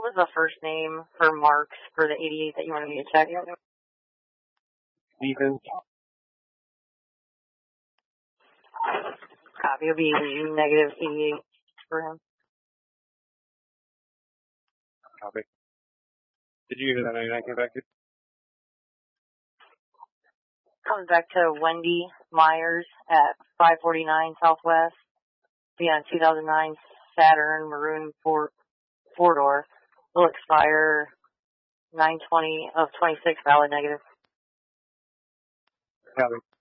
what was the first name for Marks for the 88 that you wanted me to check? Stephen. Copy. It'll be negative 88 for him. Copy. Did you hear that 99 came back to? Comes back to Wendy Myers at 549 Southwest. Be on 2009 Saturn Maroon four-door. Will expire 9/20 of 26, valid negative. Copy.